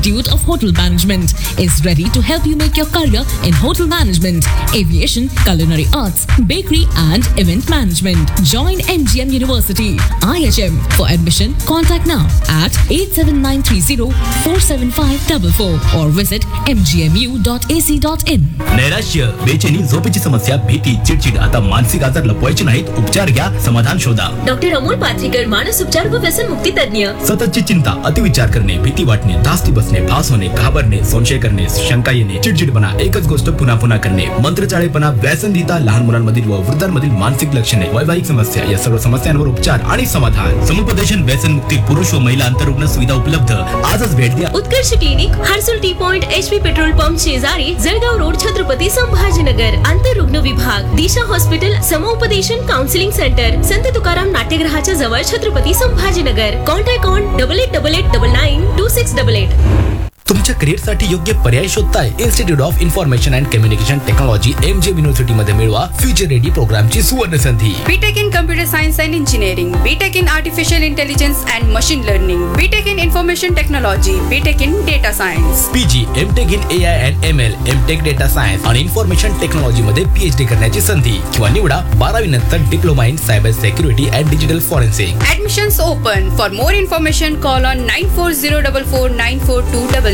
Institute of Hotel Management is ready to help you make your career in hotel management, aviation, culinary arts, bakery and event management. Join MGM University, IHM. For admission, contact now at 87930-47544 or visit mgmu.ac.in. नैराश्य, बेचैनी, झोपेची समस्या, भीती, चिडचिड आता मानसिक आजार लपवायचे नाहीत. उपचार घ्या, समाधान शोधा. डॉक्टर अमोल पाथरीकर, मानस उपचार व व्यसन मुक्ती तज्ञ. सततची चिंता, अतिविचार करणे, भीती वाटणे, धास्ती बसणे, भास होणे, घाबरणे, संशय करणे, शंका येणे, चिडचिडपणा, एकच गोष्ट पुन्हा पुन्हा करणे, मंत्रचाळेपणा, व्यसनधीता, लहान मुलांमधील व वृद्धांमधील मानसिक लक्षणे, वैवाहिक समस्या या सर्व समस्यांवर उपचार आणि समाधान. समुपदेशन, व्यसन मुक्ती, पुरुष व महिला अंतरुग्ण सुविधा उपलब्ध. आजच भेट द्या. उत्कर्ष clinic, Harsul T point, HP petrol pump शेजारी, जळगाव रोड, छत्रपती संभाजीनगर. अंतरुग्ण विभाग, दिशा हॉस्पिटल, समुपदेशन काउन्सिलिंग सेंटर, संत तुकाराम नाट्यगृहाच्या जवळ, छत्रपती संभाजीनगर. Contact on 8888992688. तुमच्या करिअरसाठी योग्य पर्याय शोधताय? Institute of information and communication technology MGM university मध्ये मिळवा फ्युचर रेडी प्रोग्रामची सुवर्ण संधी. BTech in Computer Science and Engineering, BTech in Artificial Intelligence and Machine Learning, BTech in Information Technology, BTech in Data Science. PG, MTech in AI and ML, MTech Data Science आणि information technology मध्ये PhD करण्याची संधी किंवा निवडा 12वी नंतर diploma in cyber security and digital forensic. Admissions open. For more information, call on 9404494299.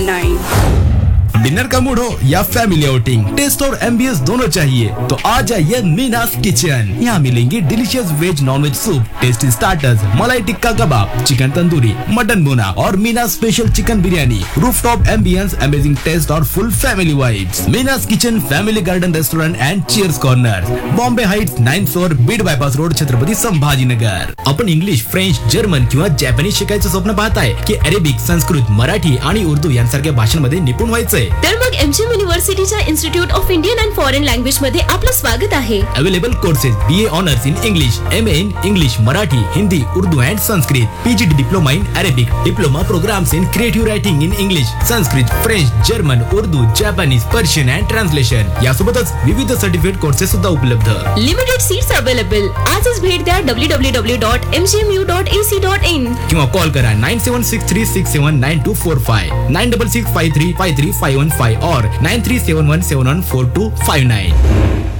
Dinner का mood हो या फैमिली आउटिंग, टेस्ट और एम्बियंस दोनों चाहिए तो आ जाइए मीनास किचन. यहाँ मिलेंगी delicious veg non veg soup, tasty starters, मलाई टिक्का कबाब, चिकन तंदूरी, मटन बोना और मीनास special chicken biryani. Rooftop ambience, amazing taste और फुल family vibes. मीनास kitchen, family garden restaurant end cheers corner, Bombay Heights, 9th floor, Beed bypass road, Chhatrapati Sambhajinagar. आपण इंग्लिश, फ्रेंच, जर्मन किंवा Japanese शिकायचं स्वप्न पाहताय की अरेबिक, संस्कृत, मराठी आणि उर्दू यांसारख्या भाषांमध्ये निपुण व्हायचंय? तर मग MGM युनिव्हर्सिटीच्या institute of Indian and foreign language मध्ये आपलं स्वागत आहे. Available courses BA honours in English, MA in English, Marathi, Hindi, Urdu and Sanskrit, PG diploma in Arabic, diploma programs in creative writing in English, Sanskrit, French, German, Urdu, Japanese, Persian and translation यासोबतच विविध certificate courses सुद्धा उपलब्ध. Limited seats available. आजच भेट द्या www.mgmu.ac.in किंवा call करा 9763679245, 9665353515 और 9371714259.